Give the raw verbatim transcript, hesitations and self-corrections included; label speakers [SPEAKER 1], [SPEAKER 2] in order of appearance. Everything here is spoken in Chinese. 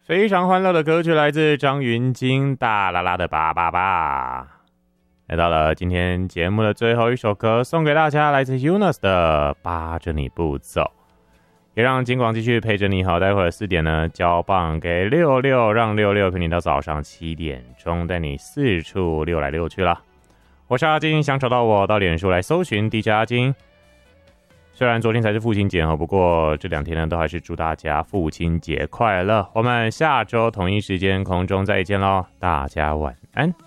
[SPEAKER 1] 非常欢乐的歌曲来自张芸京，大啦啦的叭叭叭。来到了今天节目的最后一首歌，送给大家，来自 Yunus 的《扒着你不走》，也让金广继续陪着你。好，待会儿四点呢，交棒给六六，让六六陪你到早上七点钟，带你四处溜来溜去啦。我是阿金，想找到我到脸书来搜寻 D J 阿金。虽然昨天才是父亲节，不过这两天呢，都还是祝大家父亲节快乐。我们下周同一时间空中再见咯，大家晚安。